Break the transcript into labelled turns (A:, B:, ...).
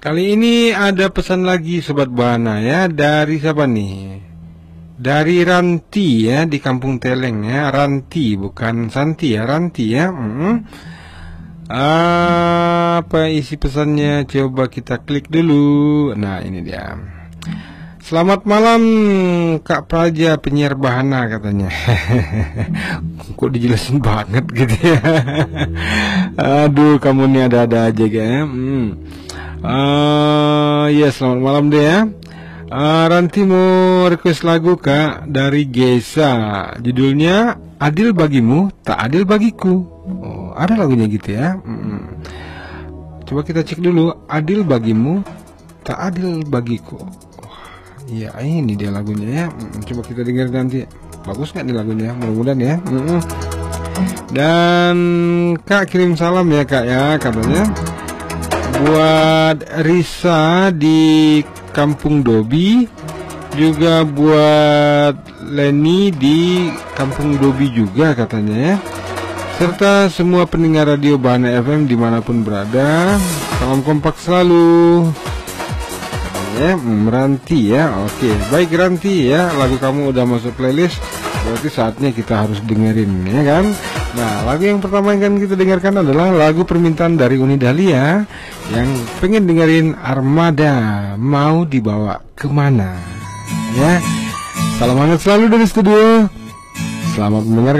A: Kali ini ada pesan lagi Sobat Bahana ya. Dari siapa nih? Dari Ranti ya, di Kampung Teleng ya. Ranti, bukan Santi ya, Ranti ya. Apa isi pesannya? Coba kita klik dulu. Nah, ini dia. Selamat malam Kak Praja, penyiar Bahana katanya. Kok dijelasin banget gitu ya. Aduh, kamu nih ada-ada aja ya. Ya, selamat malam deh ya. Ranti mau request lagu Kak dari Gesa. Judulnya Adil Bagimu, Tak Adil Bagiku. Oh, ada lagunya gitu ya. Coba kita cek dulu. Adil bagimu, tak adil bagiku. Iya, ini dia lagunya ya. Coba kita dengar nanti. Bagus nggak nih lagunya? Mudah-mudahan ya. Dan Kak kirim salam ya Kak ya, katanya buat Risa di Kampung Dobi, juga buat Leni di Kampung Dobi juga katanya ya, serta semua pendengar radio Bahana FM dimanapun berada. Salam kompak selalu ya, Ranti ya. Oke, baik Ranti ya, lagu kamu udah masuk playlist, berarti saatnya kita harus dengerin ya kan. Nah, lagu yang pertama yang akan kita dengarkan adalah lagu permintaan dari Uni Dahlia yang pengen dengerin Armada, Mau Dibawa Kemana ya. Salam hangat selalu dari studio, selamat mendengarkan.